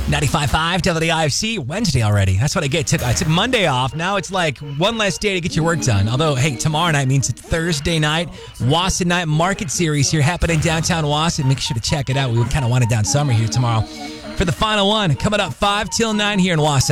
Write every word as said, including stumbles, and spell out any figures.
ninety-five point five W D I F C, Wednesday already. That's what I get. Took, I took Monday off. Now it's like one less day to get your work done. Although, hey, tomorrow night means it's Thursday night. Wasson Night Market Series here happening downtown Wasson. Make sure to check it out. We kind of wanted down summer here tomorrow for the final one. Coming up five till nine here in Wasson.